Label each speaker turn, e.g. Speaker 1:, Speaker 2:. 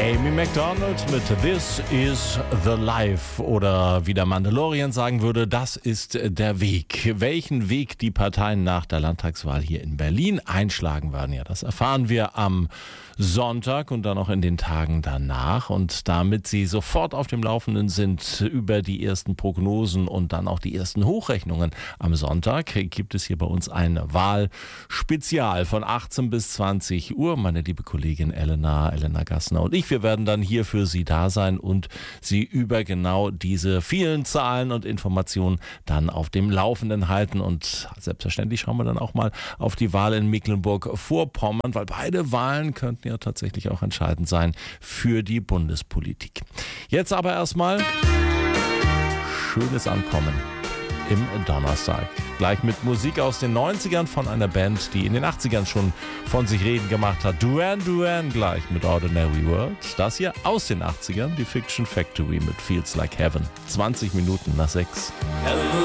Speaker 1: Amy Macdonald mit This is the Life oder wie der Mandalorian sagen würde, das ist der Weg. Welchen Weg die Parteien nach der Landtagswahl hier in Berlin einschlagen werden, ja, das erfahren wir am Sonntag und dann auch in den Tagen danach. Und damit Sie sofort auf dem Laufenden sind über die ersten Prognosen und dann auch die ersten Hochrechnungen am Sonntag, gibt es hier bei uns ein Wahlspezial von 18 bis 20 Uhr. Meine liebe Kollegin Elena Gassner und ich, wir werden dann hier für Sie da sein und Sie über genau diese vielen Zahlen und Informationen dann auf dem Laufenden halten. Und selbstverständlich schauen wir dann auch mal auf die Wahl in Mecklenburg-Vorpommern, weil beide Wahlen könnten ja tatsächlich auch entscheidend sein für die Bundespolitik. Jetzt aber erstmal schönes Ankommen im Donnerstag. Gleich mit Musik aus den 90ern von einer Band, die in den 80ern schon von sich reden gemacht hat. Duran Duran gleich mit Ordinary World. Das hier aus den 80ern, die Fiction Factory mit Feels Like Heaven. 20 Minuten nach 6.